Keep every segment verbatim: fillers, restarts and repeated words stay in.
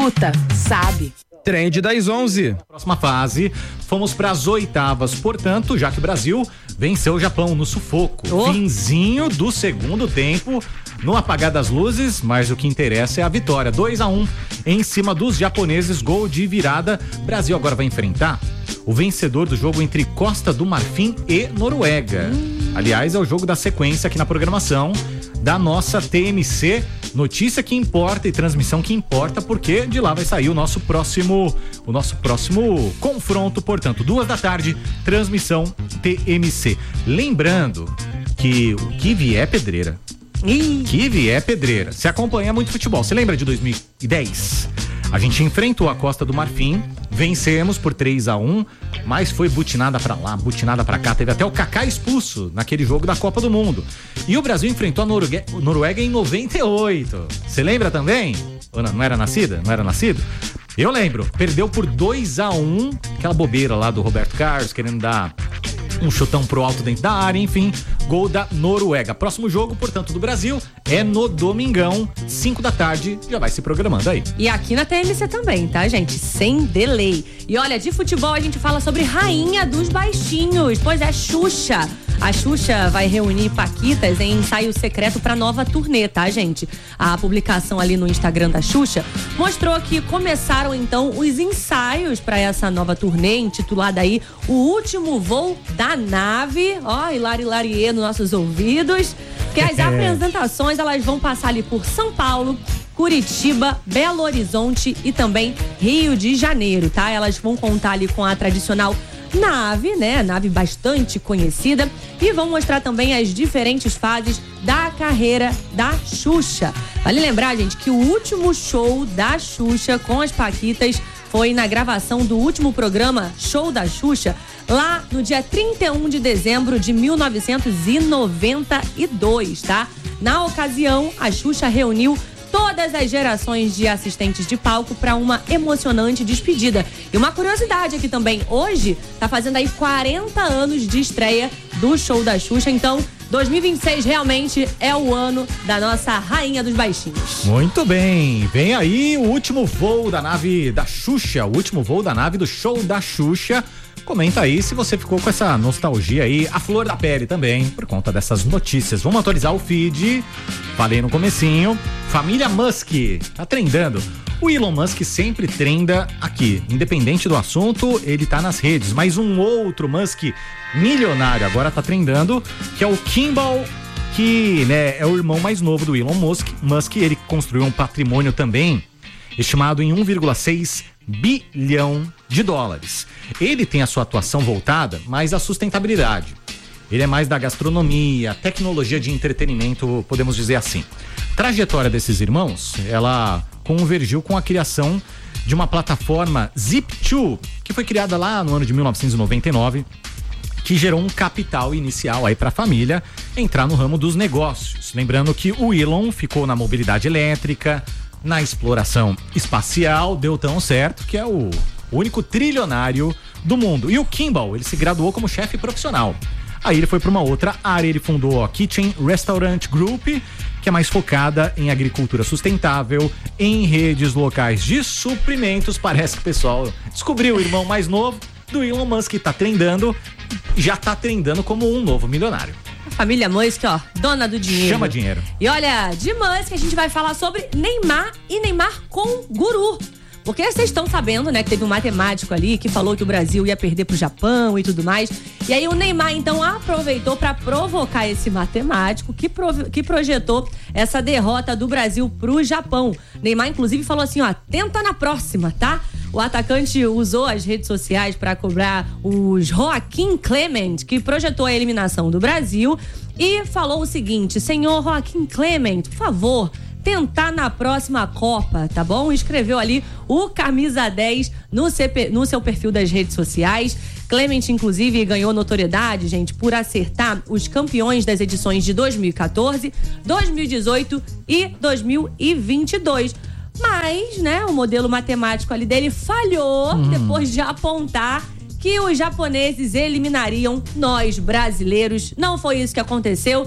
escuta, sabe. Trend das onze. Na próxima fase, fomos para as oitavas. Portanto, já que o Brasil venceu o Japão no sufoco. Oh. Finzinho do segundo tempo, no apagar das luzes, mas o que interessa é a vitória. dois a um em cima dos japoneses, gol de virada. Brasil agora vai enfrentar o vencedor do jogo entre Costa do Marfim e Noruega. Hum. Aliás, é o jogo da sequência aqui na programação da nossa T M C. Notícia que importa e transmissão que importa, porque de lá vai sair o nosso próximo, o nosso próximo confronto. Portanto, duas da tarde, transmissão T M C. Lembrando que o que vier é pedreira. Ih. Que vier é pedreira. Você acompanha muito futebol. Você lembra de dois mil e dez? A gente enfrentou a Costa do Marfim, vencemos por três a um, mas foi butinada pra lá, butinada pra cá. Teve até o Kaká expulso naquele jogo da Copa do Mundo. E o Brasil enfrentou a Noruega, Noruega em noventa e oito. Você lembra também? Ou não, não era nascida? Não era nascido? Eu lembro. Perdeu por dois a um, aquela bobeira lá do Roberto Carlos, querendo dar um chutão pro alto dentro da área, enfim, gol da Noruega. Próximo jogo, portanto, do Brasil é no domingão, cinco da tarde, já vai se programando aí. E aqui na T M C também, tá, gente? Sem delay. E olha, de futebol a gente fala sobre Rainha dos Baixinhos, pois é, Xuxa. A Xuxa vai reunir paquitas em ensaio secreto para nova turnê, tá, gente? A publicação ali no Instagram da Xuxa mostrou que começaram, então, os ensaios para essa nova turnê, intitulada aí O Último Voo da Nave. Ó, hilari, hilarie nos nossos ouvidos. Que as apresentações, elas vão passar ali por São Paulo, Curitiba, Belo Horizonte e também Rio de Janeiro, tá? Elas vão contar ali com a tradicional nave, né? Nave bastante conhecida, e vão mostrar também as diferentes fases da carreira da Xuxa. Vale lembrar, gente, que o último show da Xuxa com as paquitas foi na gravação do último programa Show da Xuxa, lá no dia trinta e um de dezembro de mil novecentos e noventa e dois, tá? Na ocasião, a Xuxa reuniu todas as gerações de assistentes de palco para uma emocionante despedida. E uma curiosidade aqui também, hoje tá fazendo aí quarenta anos de estreia do Show da Xuxa, então dois mil e vinte e seis realmente é o ano da nossa Rainha dos Baixinhos. Muito bem, vem aí o último voo da nave da Xuxa, o último voo da nave do Show da Xuxa. Comenta aí se você ficou com essa nostalgia aí, a flor da pele também, por conta dessas notícias. Vamos atualizar o feed, falei no comecinho, família Musk, tá trendando. O Elon Musk sempre trenda aqui, independente do assunto, ele tá nas redes, mas um outro Musk milionário agora tá trendando, que é o Kimball, que, né, é o irmão mais novo do Elon Musk. Musk, ele construiu um patrimônio também estimado em um vírgula seis bilhão de dólares. Ele tem a sua atuação voltada mais à sustentabilidade. Ele é mais da gastronomia, tecnologia de entretenimento, podemos dizer assim. A trajetória desses irmãos, ela convergiu com a criação de uma plataforma Zip dois, que foi criada lá no ano de mil novecentos e noventa e nove, que gerou um capital inicial aí para a família entrar no ramo dos negócios. Lembrando que o Elon ficou na mobilidade elétrica, na exploração espacial, deu tão certo que é o único trilionário do mundo. E o Kimball, ele se graduou como chefe profissional. Aí ele foi para uma outra área, ele fundou a Kitchen Restaurant Group, que é mais focada em agricultura sustentável, em redes locais de suprimentos. Parece que o pessoal descobriu o irmão mais novo do Elon Musk, que tá trendando, já tá trendando como um novo milionário. Família Musk, ó, dona do dinheiro. Chama dinheiro. E olha, de Musk a gente vai falar sobre Neymar e Neymar com guru. Porque vocês estão sabendo, né, que teve um matemático ali que falou que o Brasil ia perder pro Japão e tudo mais. E aí o Neymar, então, aproveitou para provocar esse matemático que, prov- que projetou essa derrota do Brasil pro Japão. Neymar, inclusive, falou assim, ó, tenta na próxima, tá? O atacante usou as redes sociais para cobrar os Joaquim Clement, que projetou a eliminação do Brasil, e falou o seguinte: senhor Joaquim Clement, por favor, tentar na próxima Copa, tá bom? Escreveu ali o camisa dez no, C P, no seu perfil das redes sociais. Clement, inclusive, ganhou notoriedade, gente, por acertar os campeões das edições de dois mil e quatorze, dois mil e dezoito e dois mil e vinte e dois. Mas, né, o modelo matemático ali dele falhou hum. depois de apontar que os japoneses eliminariam nós, brasileiros. Não foi isso que aconteceu.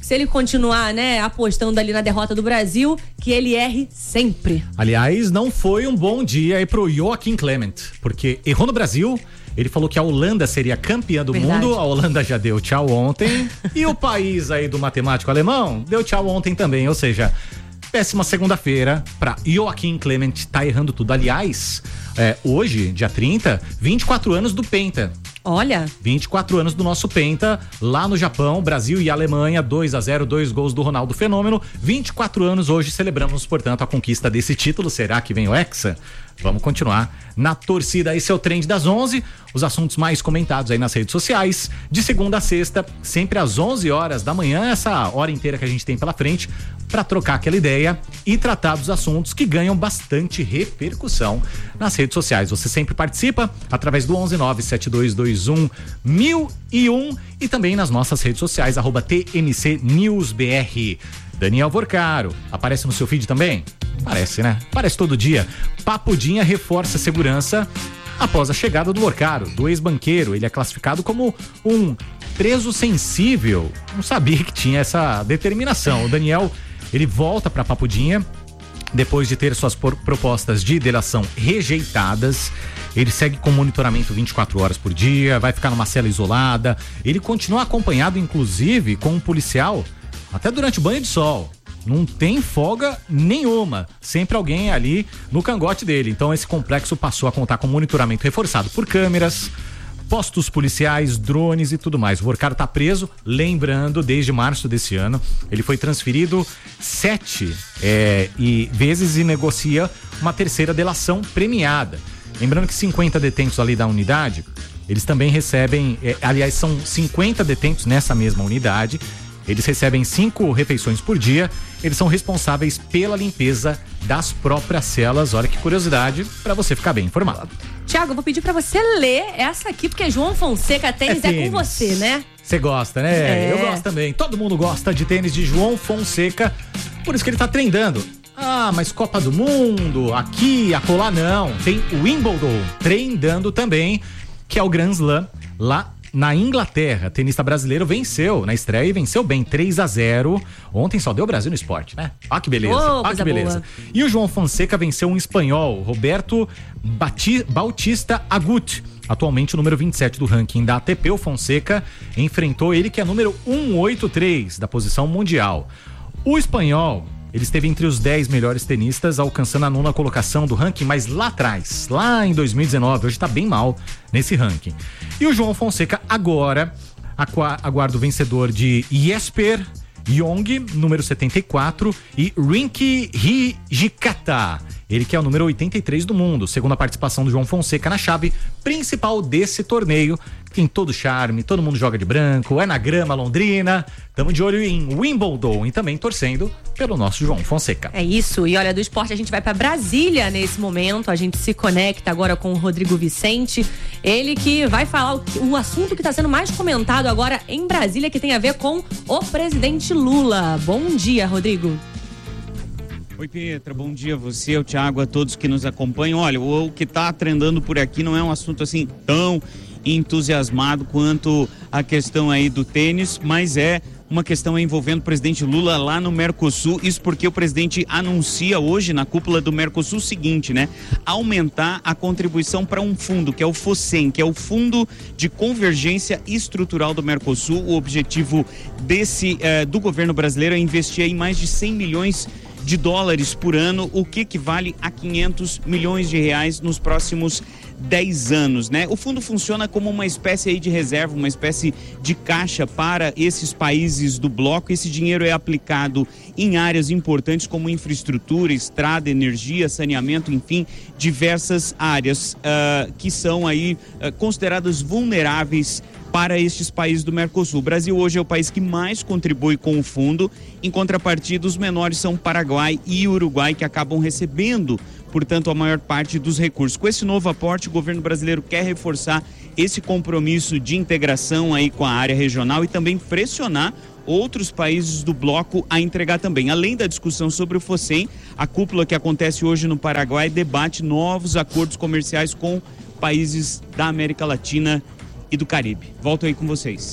se ele continuar, né, apostando ali na derrota do Brasil, que ele erre sempre. Aliás, não foi um bom dia aí pro Joachim Clement, porque errou no Brasil. Ele falou que a Holanda seria campeã do Verdade. mundo, a Holanda já deu tchau ontem, e o país aí do matemático alemão deu tchau ontem também, ou seja, péssima segunda-feira pra Joachim Clement, tá errando tudo. Aliás, é, hoje, dia trinta, vinte e quatro anos do Penta. Olha. vinte e quatro anos do nosso Penta, lá no Japão, Brasil e Alemanha, dois a zero, dois gols do Ronaldo Fenômeno. vinte e quatro anos hoje, celebramos, portanto, a conquista desse título. Será que vem o Hexa? Vamos continuar na torcida. Esse é o Trend das onze, os assuntos mais comentados aí nas redes sociais, de segunda a sexta, sempre às onze horas da manhã, essa hora inteira que a gente tem pela frente, para trocar aquela ideia e tratar dos assuntos que ganham bastante repercussão nas redes sociais. Você sempre participa através do onze nove sete dois dois um mil e um e também nas nossas redes sociais, arroba T M C News B R. Daniel Vorcaro, aparece no seu feed também? Parece, né? Parece todo dia. Papudinha reforça a segurança após a chegada do Vorcaro, do ex-banqueiro. Ele é classificado como um preso sensível. Não sabia que tinha essa determinação. O Daniel, ele volta para Papudinha depois de ter suas por- propostas de delação rejeitadas. Ele segue com monitoramento vinte e quatro horas por dia, vai ficar numa cela isolada. Ele continua acompanhado, inclusive, com um policial até durante o banho de sol. Não tem folga nenhuma. Sempre alguém ali no cangote dele. Então esse complexo passou a contar com monitoramento reforçado por câmeras, postos policiais, drones e tudo mais. O Vorcaro tá preso, lembrando, desde março desse ano. Ele foi transferido sete é, e vezes e negocia uma terceira delação premiada. Lembrando que cinquenta detentos ali da unidade, eles também recebem, é, aliás, são cinquenta detentos nessa mesma unidade. Eles recebem cinco refeições por dia. Eles são responsáveis pela limpeza das próprias celas. Olha que curiosidade, para você ficar bem informado. Tiago, eu vou pedir para você ler essa aqui, porque João Fonseca Tênis é, é com você, né? Você gosta, né? É. Eu gosto também. Todo mundo gosta de tênis de João Fonseca. Por isso que ele tá treinando. Ah, mas Copa do Mundo, aqui, acolá não. Tem o Wimbledon treinando também, que é o Grand Slam lá na Inglaterra. Tenista brasileiro venceu na estreia e venceu bem, três a zero. Ontem só deu Brasil no esporte, né? Olha que beleza, oh, olha que beleza. Boa. E o João Fonseca venceu um espanhol, Roberto Bati- Bautista Agut, atualmente o número vinte e sete do ranking da A T P. O Fonseca enfrentou ele, que é número cento e oitenta e três da posição mundial. O espanhol, ele esteve entre os dez melhores tenistas, alcançando a nona colocação do ranking, mas lá atrás, lá em dois mil e dezenove, hoje tá bem mal nesse ranking. E o João Fonseca agora aguarda o vencedor de Jesper Yong, número setenta e quatro, e Rinky Hijikata, ele que é o número oitenta e três do mundo, segundo a participação do João Fonseca na chave principal desse torneio. Tem todo charme, todo mundo joga de branco, é na grama londrina. Tamo de olho em Wimbledon e também torcendo pelo nosso João Fonseca. É isso, e olha, do esporte a gente vai pra Brasília nesse momento, a gente se conecta agora com o Rodrigo Vicente, ele que vai falar o, o assunto que tá sendo mais comentado agora em Brasília, que tem a ver com o presidente Lula. Bom dia, Rodrigo. Oi, Pietra, bom dia a você, ao Thiago, a todos que nos acompanham. Olha, o, o que tá trendando por aqui não é um assunto assim tão entusiasmado quanto a questão aí do tênis, mas é uma questão envolvendo o presidente Lula lá no Mercosul. Isso porque o presidente anuncia hoje na cúpula do Mercosul o seguinte, né? Aumentar a contribuição para um fundo, que é o FOSEM, que é o Fundo de Convergência Estrutural do Mercosul. O objetivo desse eh, do governo brasileiro é investir em mais de cem milhões de dólares por ano, o que equivale a quinhentos milhões de reais nos próximos dez anos, né? O fundo funciona como uma espécie aí de reserva, uma espécie de caixa para esses países do bloco. Esse dinheiro é aplicado em áreas importantes como infraestrutura, estrada, energia, saneamento, enfim, diversas áreas uh, que são aí uh, consideradas vulneráveis para estes países do Mercosul. O Brasil hoje é o país que mais contribui com o fundo. Em contrapartida, os menores são Paraguai e Uruguai, que acabam recebendo, portanto, a maior parte dos recursos. Com esse novo aporte, o governo brasileiro quer reforçar esse compromisso de integração aí com a área regional e também pressionar outros países do bloco a entregar também. Além da discussão sobre o FOSEM, a cúpula que acontece hoje no Paraguai debate novos acordos comerciais com países da América Latina e do Caribe. Volto aí com vocês.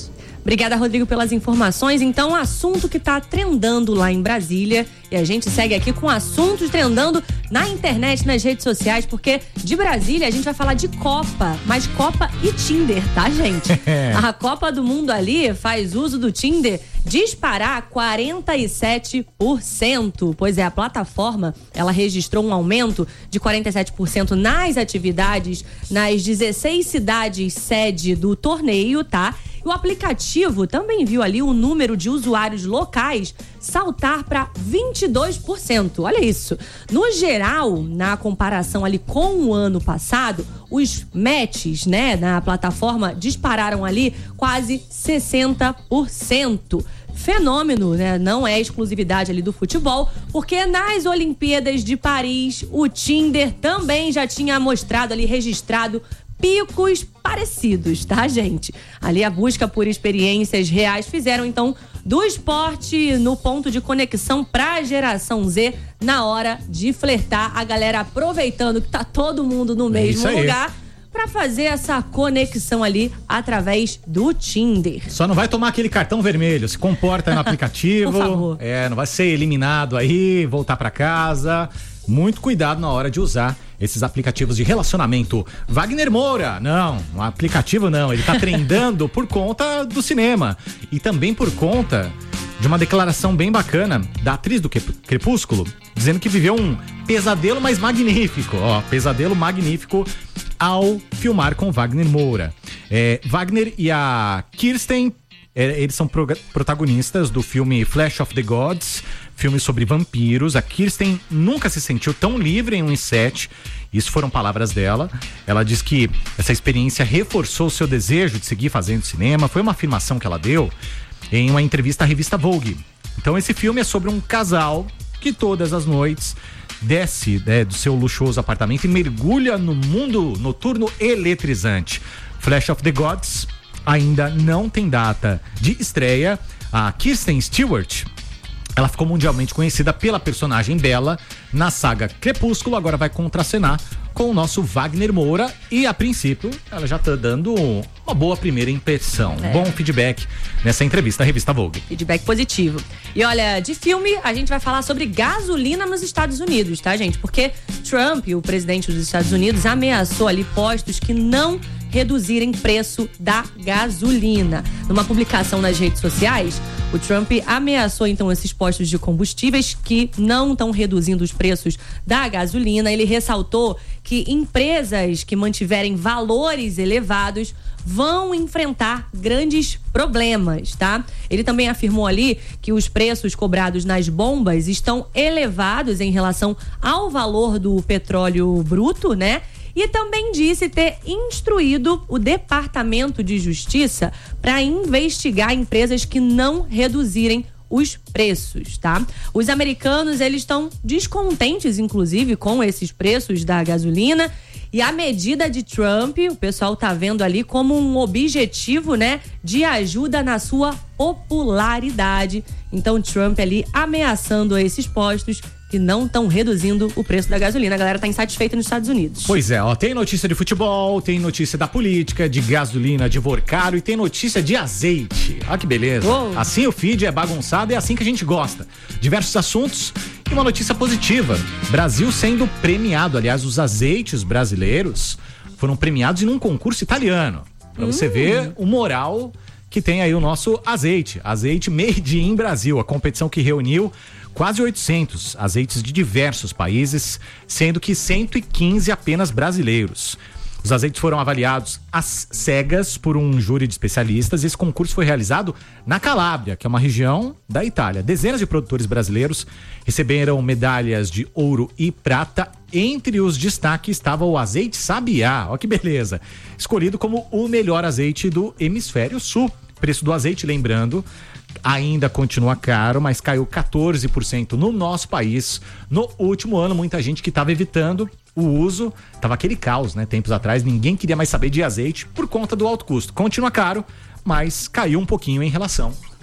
Obrigada, Rodrigo, pelas informações. Então, assunto que tá trendando lá em Brasília, e a gente segue aqui com assuntos trendando na internet, nas redes sociais, porque de Brasília a gente vai falar de Copa, mas Copa e Tinder, tá, gente? A Copa do Mundo ali faz uso do Tinder disparar quarenta e sete por cento. Pois é, a plataforma, ela registrou um aumento de quarenta e sete por cento nas atividades nas dezesseis cidades sede do torneio, tá? O aplicativo também viu ali o número de usuários locais saltar para vinte e dois por cento. Olha isso. No geral, na comparação ali com o ano passado, os matches, né, na plataforma dispararam ali quase sessenta por cento. Fenômeno, né? Não é exclusividade ali do futebol, porque nas Olimpíadas de Paris, o Tinder também já tinha mostrado ali, registrado picos parecidos, tá, gente? Ali a busca por experiências reais fizeram, então, do esporte no ponto de conexão pra geração Z na hora de flertar. A galera aproveitando que tá todo mundo no mesmo lugar pra fazer essa conexão ali através do Tinder. Só não vai tomar aquele cartão vermelho, se comporta no aplicativo. Por favor. É, não vai ser eliminado aí, voltar pra casa. Muito cuidado na hora de usar esses aplicativos de relacionamento. Wagner Moura, não, um aplicativo não, ele tá trendando por conta do cinema e também por conta de uma declaração bem bacana da atriz do Crepúsculo, dizendo que viveu um pesadelo, mas magnífico, ó, pesadelo magnífico ao filmar com Wagner Moura. É, Wagner e a Kirsten, é, eles são pro, protagonistas do filme Flash of the Gods, filme sobre vampiros. A Kirsten nunca se sentiu tão livre em um set. Isso foram palavras dela. Ela diz que essa experiência reforçou seu desejo de seguir fazendo cinema. Foi uma afirmação que ela deu em uma entrevista à revista Vogue. Então esse filme é sobre um casal que todas as noites desce, né, do seu luxuoso apartamento e mergulha no mundo noturno eletrizante. Flash of the Gods ainda não tem data de estreia. A Kristen Stewart, ela ficou mundialmente conhecida pela personagem Bella na saga Crepúsculo, agora vai contracenar com o nosso Wagner Moura e, a princípio, ela já tá dando uma boa primeira impressão, um é. bom feedback nessa entrevista à revista Vogue. Feedback positivo. E olha, de filme, a gente vai falar sobre gasolina nos Estados Unidos, tá, gente? Porque Trump, o presidente dos Estados Unidos, ameaçou ali postos que não reduzirem preço da gasolina. Numa publicação nas redes sociais, o Trump ameaçou então esses postos de combustíveis que não estão reduzindo os preços da gasolina. Ele ressaltou que empresas que mantiverem valores elevados vão enfrentar grandes problemas, tá? Ele também afirmou ali que os preços cobrados nas bombas estão elevados em relação ao valor do petróleo bruto, né? E também disse ter instruído o Departamento de Justiça para investigar empresas que não reduzirem os preços, tá? Os americanos, eles estão descontentes, inclusive, com esses preços da gasolina. E a medida de Trump, o pessoal tá vendo ali como um objetivo, né, de ajuda na sua popularidade. Então, Trump ali ameaçando esses postos que não estão reduzindo o preço da gasolina. A galera tá insatisfeita nos Estados Unidos. Pois é, ó, tem notícia de futebol, tem notícia da política, de gasolina, de Vorcaro e tem notícia de azeite. Olha que beleza. Uou. Assim o feed é bagunçado e é assim que a gente gosta. Diversos assuntos e uma notícia positiva. Brasil sendo premiado, aliás, os azeites brasileiros foram premiados em um concurso italiano. Pra hum. você ver o moral que tem aí o nosso azeite. Azeite Made in Brasil, a competição que reuniu quase oitocentos azeites de diversos países, sendo que cento e quinze apenas brasileiros. Os azeites foram avaliados às cegas por um júri de especialistas. Esse concurso foi realizado na Calábria, que é uma região da Itália. Dezenas de produtores brasileiros receberam medalhas de ouro e prata. Entre os destaques estava o azeite Sabiá, olha que beleza, escolhido como o melhor azeite do hemisfério sul. O preço do azeite, lembrando, ainda continua caro, mas caiu quatorze por cento no nosso país. No último ano, muita gente que estava evitando o uso, tava aquele caos, né? Tempos atrás, ninguém queria mais saber de azeite por conta do alto custo. Continua caro, mas caiu um pouquinho em relação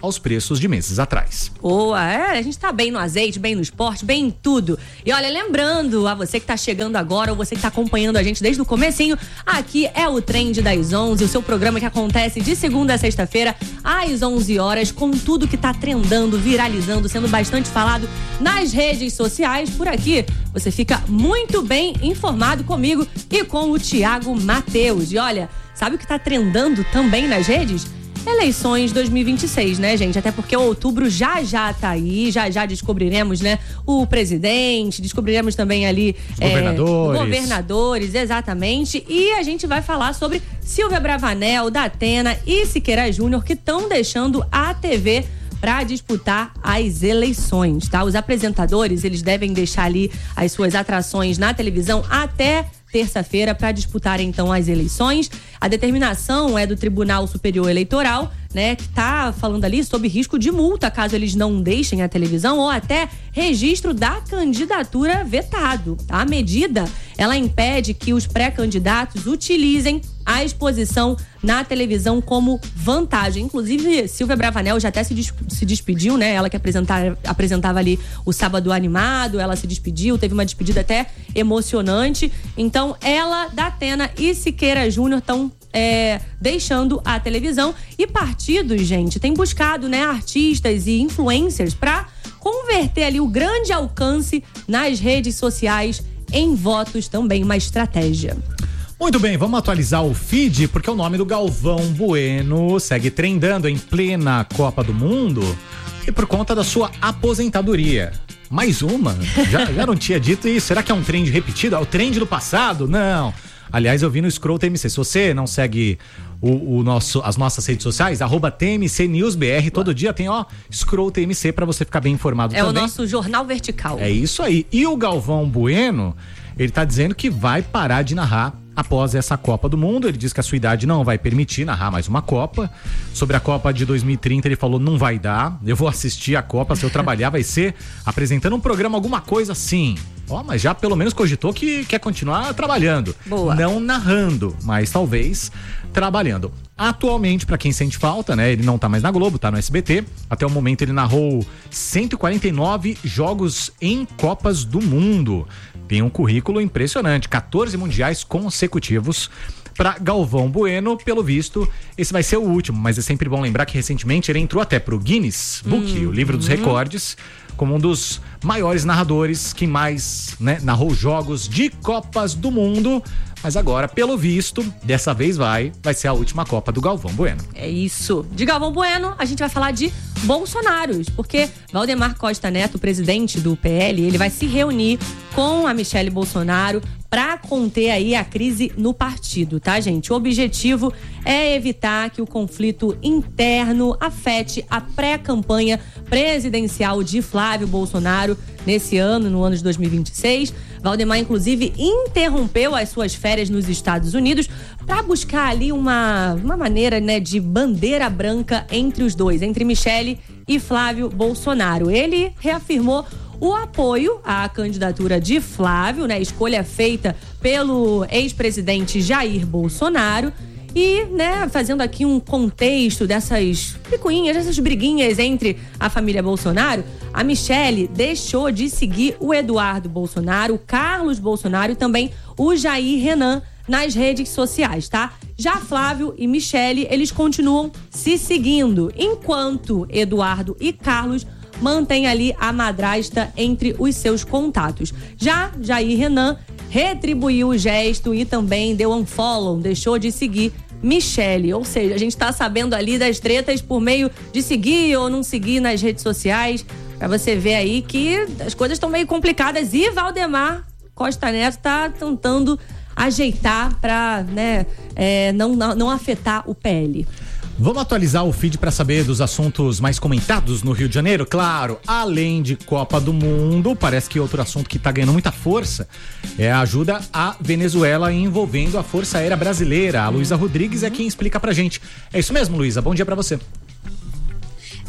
aos preços de meses atrás. Boa, é, a gente tá bem no azeite, bem no esporte, bem em tudo. E olha, lembrando a você que tá chegando agora ou você que tá acompanhando a gente desde o comecinho, aqui é o Trend das onze, o seu programa que acontece de segunda a sexta-feira às onze horas, com tudo que tá trendando, viralizando, sendo bastante falado nas redes sociais. Por aqui você fica muito bem informado comigo e com o Thiago Mateus. E olha, sabe o que tá trendando também nas redes? Eleições dois mil e vinte e seis, né, gente? Até porque outubro já já tá aí, já já descobriremos, né, o presidente, descobriremos também ali Os é, governadores. governadores, exatamente. E a gente vai falar sobre Silvia Bravanel, Datena e Siqueira Júnior, que estão deixando a T V para disputar as eleições, tá? Os apresentadores, eles devem deixar ali as suas atrações na televisão até terça-feira para disputar então as eleições. A determinação é do Tribunal Superior Eleitoral, né, que tá falando ali sob risco de multa caso eles não deixem a televisão ou até registro da candidatura vetado. A medida, ela impede que os pré-candidatos utilizem a exposição na televisão como vantagem. Inclusive, Silvia Bravanel já até se, des- se despediu, né? Ela que apresentava, apresentava ali o Sábado Animado, ela se despediu, teve uma despedida até emocionante. Então, ela, Datena e Siqueira Júnior estão É, deixando a televisão. E partidos, gente, tem buscado, né, artistas e influencers para converter ali o grande alcance nas redes sociais em votos também, uma estratégia. Muito bem, vamos atualizar o feed, porque o nome do Galvão Bueno segue trendando em plena Copa do Mundo e por conta da sua aposentadoria. Mais uma? Já, já não tinha dito isso? Será que é um trend repetido? É o trend do passado? Não. Aliás, eu vi no Scroll T M C. Se você não segue o, o nosso, as nossas redes sociais, arroba T M C News B R, todo dia tem, ó, Scroll T M C pra você ficar bem informado é também. É o nosso jornal vertical. É isso aí. E o Galvão Bueno, ele tá dizendo que vai parar de narrar após essa Copa do Mundo. Ele diz que a sua idade não vai permitir narrar mais uma Copa. Sobre a Copa de dois mil e trinta, ele falou, não vai dar. Eu vou assistir a Copa, se eu trabalhar vai ser apresentando um programa, alguma coisa assim. Ó, oh, mas já pelo menos cogitou que quer continuar trabalhando. Boa. Não narrando, mas talvez trabalhando. Atualmente, pra quem sente falta, né? Ele não tá mais na Globo, tá no S B T. Até o momento ele narrou cento e quarenta e nove jogos em Copas do Mundo. Tem um currículo impressionante, quatorze mundiais consecutivos. Para Galvão Bueno, pelo visto, esse vai ser o último, mas é sempre bom lembrar que recentemente ele entrou até pro Guinness Book, hum, o livro dos hum. recordes, como um dos maiores narradores que mais, né, narrou jogos de Copas do Mundo. Mas agora, pelo visto, dessa vez vai, vai ser a última Copa do Galvão Bueno. É isso. De Galvão Bueno, a gente vai falar de Bolsonaros, porque Valdemar Costa Neto, presidente do P L, ele vai se reunir com a Michele Bolsonaro para conter aí a crise no partido, tá, gente? O objetivo é evitar que o conflito interno afete a pré-campanha presidencial de Flávio Bolsonaro nesse ano, no ano de dois mil e vinte e seis. Valdemar, inclusive, interrompeu as suas férias nos Estados Unidos para buscar ali uma, uma maneira, né, de bandeira branca entre os dois, entre Michele e Flávio Bolsonaro. Ele reafirmou o apoio à candidatura de Flávio, né, escolha feita pelo ex-presidente Jair Bolsonaro. E, né, fazendo aqui um contexto dessas picuinhas, dessas briguinhas entre a família Bolsonaro, a Michele deixou de seguir o Eduardo Bolsonaro, o Carlos Bolsonaro e também o Jair Renan nas redes sociais, tá? Já Flávio e Michele, eles continuam se seguindo, enquanto Eduardo e Carlos mantêm ali a madrasta entre os seus contatos. Já Jair Renan retribuiu o gesto e também deu um follow, deixou de seguir Michele. Ou seja, a gente tá sabendo ali das tretas por meio de seguir ou não seguir nas redes sociais, pra você ver aí que as coisas estão meio complicadas e Valdemar Costa Neto tá tentando ajeitar pra, né, é, não, não, não afetar o P L. Vamos atualizar o feed para saber dos assuntos mais comentados no Rio de Janeiro? Claro, além de Copa do Mundo, parece que outro assunto que está ganhando muita força é a ajuda à Venezuela envolvendo a Força Aérea Brasileira. A Luísa Rodrigues é quem explica pra gente. É isso mesmo, Luísa? Bom dia para você.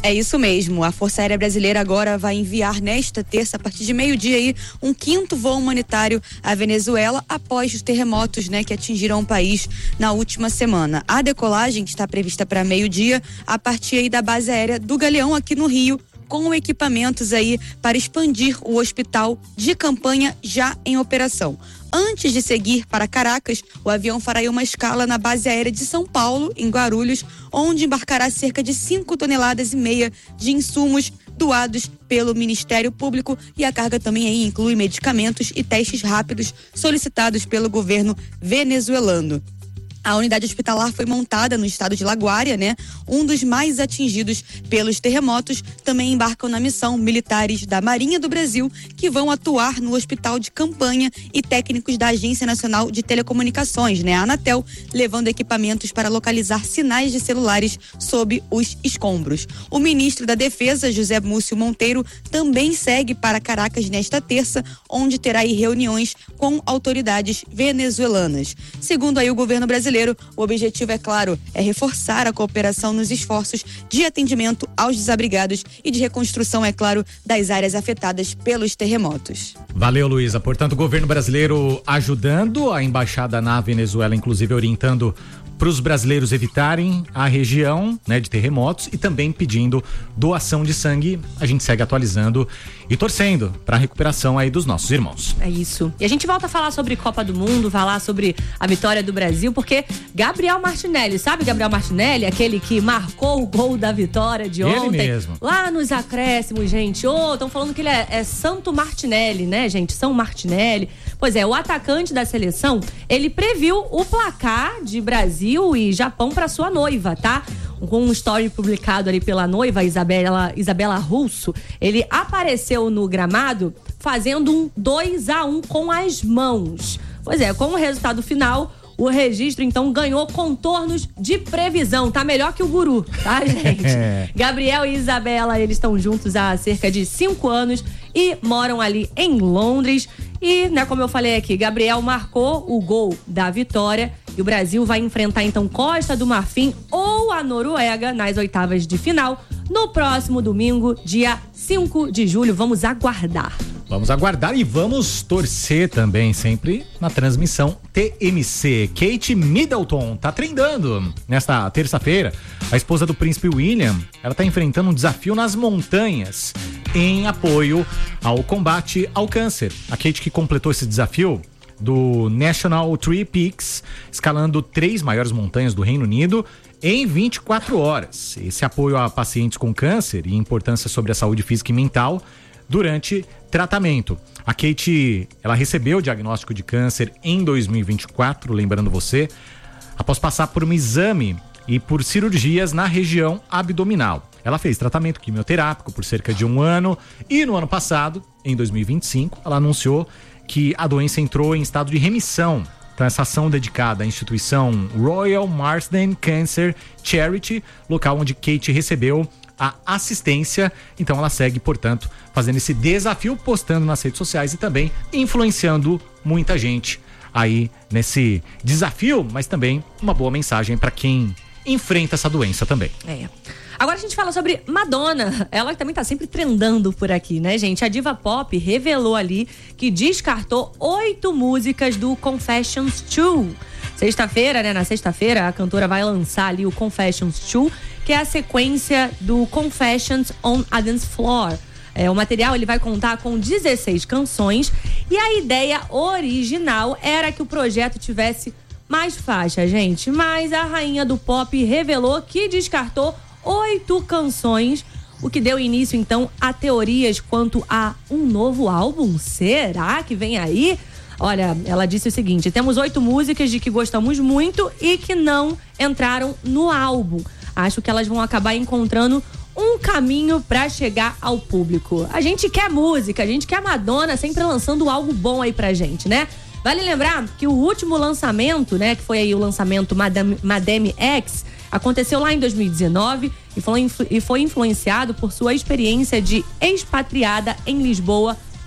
É isso mesmo. A Força Aérea Brasileira agora vai enviar nesta terça, a partir de meio-dia aí, um quinto voo humanitário à Venezuela após os terremotos, né, que atingiram o país na última semana. A decolagem está prevista para meio-dia a partir aí da base aérea do Galeão aqui no Rio, com equipamentos aí para expandir o hospital de campanha já em operação. Antes de seguir para Caracas, o avião fará uma escala na base aérea de São Paulo, em Guarulhos, onde embarcará cerca de cinco toneladas e meia de insumos doados pelo Ministério Público, e a carga também aí inclui medicamentos e testes rápidos solicitados pelo governo venezuelano. A unidade hospitalar foi montada no estado de Laguária, né? Um dos mais atingidos pelos terremotos. Também embarcam na missão militares da Marinha do Brasil, que vão atuar no hospital de campanha, e técnicos da Agência Nacional de Telecomunicações, né? A Anatel, levando equipamentos para localizar sinais de celulares sob os escombros. O ministro da Defesa, José Múcio Monteiro, também segue para Caracas nesta terça, onde terá aí reuniões com autoridades venezuelanas. Segundo aí o governo brasileiro, o objetivo, é claro, é reforçar a cooperação nos esforços de atendimento aos desabrigados e de reconstrução, é claro, das áreas afetadas pelos terremotos. Valeu, Luísa. Portanto, o governo brasileiro ajudando, a embaixada na Venezuela, inclusive, orientando para os brasileiros evitarem a região, né, de terremotos, e também pedindo doação de sangue. A gente segue atualizando e torcendo para a recuperação aí dos nossos irmãos. É isso. E a gente volta a falar sobre Copa do Mundo, falar sobre a vitória do Brasil, porque Gabriel Martinelli, sabe Gabriel Martinelli? Aquele que marcou o gol da vitória de ontem. Ele mesmo. Lá nos acréscimos, gente. Ô, estão falando que ele é, é Santo Martinelli, né, gente? São Martinelli. Pois é, o atacante da seleção, ele previu o placar de Brasil e Japão para sua noiva, tá? Com um story publicado ali pela noiva, Isabela, Isabela Russo, ele apareceu no gramado fazendo um dois a um com as mãos. Pois é, com o resultado final, o registro, então, ganhou contornos de previsão. Tá melhor que o guru, tá, gente? Gabriel e Isabela, eles estão juntos há cerca de cinco anos e moram ali em Londres. E, né, como eu falei aqui, Gabriel marcou o gol da vitória e o Brasil vai enfrentar, então, Costa do Marfim ou a Noruega nas oitavas de final no próximo domingo, dia cinco de julho. Vamos aguardar. Vamos aguardar e vamos torcer também, sempre na transmissão T M C. Kate Middleton tá treinando nesta terça-feira. A esposa do príncipe William, ela tá enfrentando um desafio nas montanhas em apoio ao combate ao câncer. A Kate, que completou esse desafio do National Three Peaks, escalando três maiores montanhas do Reino Unido em vinte e quatro horas. Esse apoio a pacientes com câncer e importância sobre a saúde física e mental durante tratamento. A Kate, ela recebeu o diagnóstico de câncer em dois mil e vinte e quatro, lembrando você, após passar por um exame e por cirurgias na região abdominal. Ela fez tratamento quimioterápico por cerca de um ano e no ano passado, em dois mil e vinte e cinco, ela anunciou que a doença entrou em estado de remissão. Então, essa ação dedicada à instituição Royal Marsden Cancer Charity, local onde Kate recebeu a assistência. Então ela segue, portanto, fazendo esse desafio, postando nas redes sociais e também influenciando muita gente aí nesse desafio, mas também uma boa mensagem para quem enfrenta essa doença também. É. Agora a gente fala sobre Madonna. Ela também tá sempre trendando por aqui, né, gente? A diva pop revelou ali que descartou oito músicas do Confessions dois. Sexta-feira, né? Na sexta-feira, a cantora vai lançar ali o Confessions dois, que é a sequência do Confessions on a Dance Floor. É, o material, ele vai contar com dezesseis canções e a ideia original era que o projeto tivesse mais faixas, gente. Mas a rainha do pop revelou que descartou oito canções, o que deu início, então, a teorias quanto a um novo álbum. Será que vem aí? Olha, ela disse o seguinte: temos oito músicas de que gostamos muito e que não entraram no álbum. Acho que elas vão acabar encontrando um caminho pra chegar ao público. A gente quer música, a gente quer Madonna sempre lançando algo bom aí pra gente, né? Vale lembrar que o último lançamento, né, que foi aí o lançamento Madame, Madame X, aconteceu lá em dois mil e dezenove e foi, e foi influenciado por sua experiência de expatriada em Lisboa,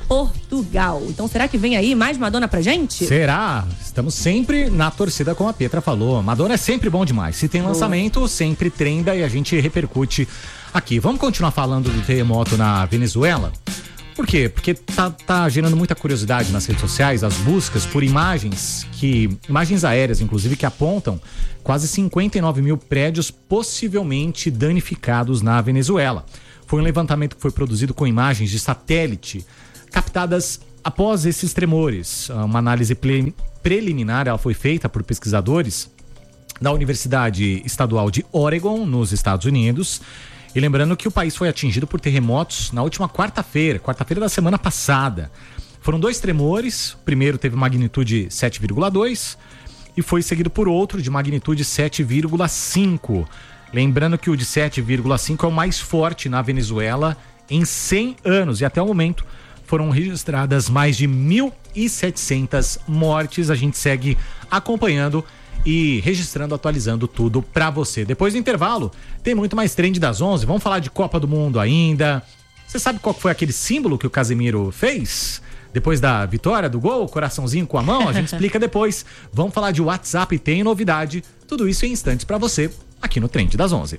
Portugal. Então será que vem aí mais Madonna pra gente? Será? Estamos sempre na torcida, como a Pietra falou. Madonna é sempre bom demais. Se tem lançamento, Boa. sempre trenda e a gente repercute aqui. Vamos continuar falando do terremoto na Venezuela? Por quê? Porque tá, tá gerando muita curiosidade nas redes sociais, as buscas por imagens que, imagens aéreas, inclusive, que apontam quase cinquenta e nove mil prédios possivelmente danificados na Venezuela. Foi um levantamento que foi produzido com imagens de satélite captadas após esses tremores. Uma análise pre- preliminar ela foi feita por pesquisadores da Universidade Estadual de Oregon, nos Estados Unidos. E lembrando que o país foi atingido por terremotos na última quarta-feira, quarta-feira da semana passada. Foram dois tremores, o primeiro teve magnitude sete vírgula dois e foi seguido por outro de magnitude sete vírgula cinco. Lembrando que o de sete vírgula cinco é o mais forte na Venezuela em cem anos e até o momento foram registradas mais de mil e setecentas mortes. A gente segue acompanhando e registrando, atualizando tudo pra você. Depois do intervalo, tem muito mais trend das onze. Vamos falar de Copa do Mundo ainda. Você sabe qual foi aquele símbolo que o Casemiro fez? Depois da vitória, do gol, coraçãozinho com a mão, a gente explica depois. Vamos falar de WhatsApp, tem novidade. Tudo isso em instantes pra você, aqui no Trend das onze.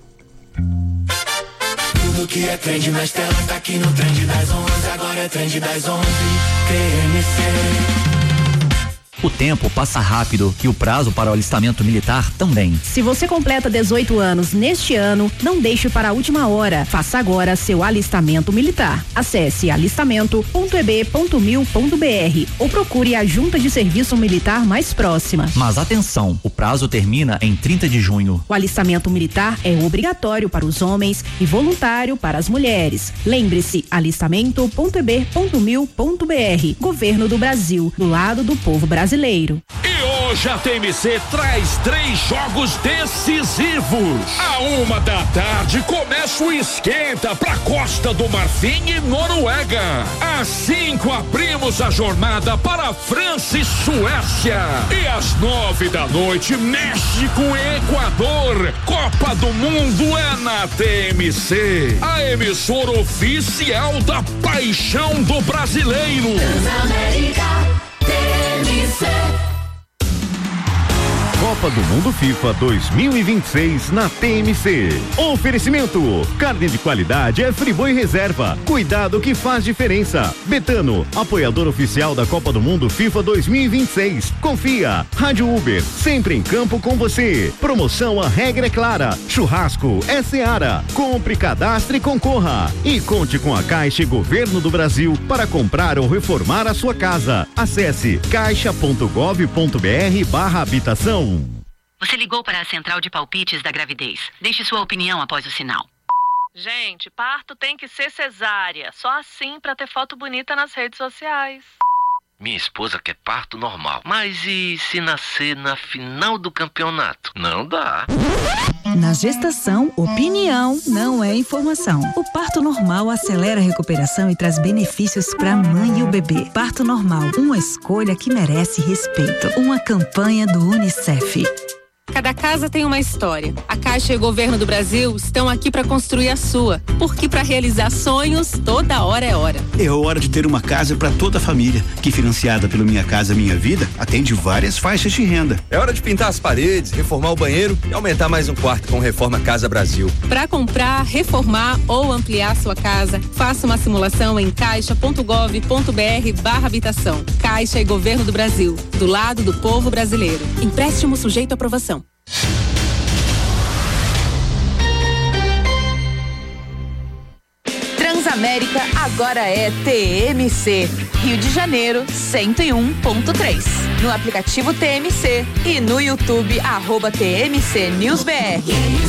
Tudo que é trend nas telas tá aqui no Trend das onze. Agora é Trend das onze. T M C. O tempo passa rápido e o prazo para o alistamento militar também. Se você completa dezoito anos neste ano, não deixe para a última hora. Faça agora seu alistamento militar. Acesse alistamento ponto e b ponto mil ponto b r ou procure a junta de serviço militar mais próxima. Mas atenção, o prazo termina em trinta de junho. O alistamento militar é obrigatório para os homens e voluntário para as mulheres. Lembre-se, alistamento ponto e b ponto mil ponto b r. Governo do Brasil, do lado do povo brasileiro. Brasileiro. E hoje a T M C traz três jogos decisivos. À uma da tarde começa o esquenta pra Costa do Marfim e Noruega. Às cinco abrimos a jornada para França e Suécia. E às nove da noite México e Equador. Copa do Mundo é na T M C, a emissora oficial da paixão do brasileiro. Transamérica. Copa do Mundo FIFA dois mil e vinte e seis na T M C. Oferecimento: carne de qualidade é Friboi Reserva. Cuidado que faz diferença. Betano, apoiador oficial da Copa do Mundo FIFA dois mil e vinte e seis. Confia. Rádio Uber, sempre em campo com você. Promoção A Regra é Clara. Churrasco é Seara. Compre, cadastre e concorra. E conte com a Caixa e Governo do Brasil para comprar ou reformar a sua casa. Acesse caixa ponto gov ponto br barra habitação. Você ligou para a central de palpites da gravidez. Deixe sua opinião após o sinal. Gente, parto tem que ser cesárea. Só assim pra ter foto bonita nas redes sociais. Minha esposa quer parto normal. Mas e se nascer na final do campeonato? Não dá. Na gestação, opinião não é informação. O parto normal acelera a recuperação e traz benefícios para a mãe e o bebê. Parto normal, uma escolha que merece respeito. Uma campanha do Unicef. Cada casa tem uma história. A Caixa e o Governo do Brasil estão aqui para construir a sua. Porque para realizar sonhos, toda hora é hora. É hora de ter uma casa para toda a família, que financiada pelo Minha Casa Minha Vida, atende várias faixas de renda. É hora de pintar as paredes, reformar o banheiro e aumentar mais um quarto com Reforma Casa Brasil. Para comprar, reformar ou ampliar sua casa, faça uma simulação em caixa ponto gov ponto br barra habitação. Caixa e Governo do Brasil, do lado do povo brasileiro. Empréstimo sujeito à aprovação. Transamérica agora é T M C, Rio de Janeiro cento e um ponto três. No aplicativo T M C e no YouTube arroba T M C News B R.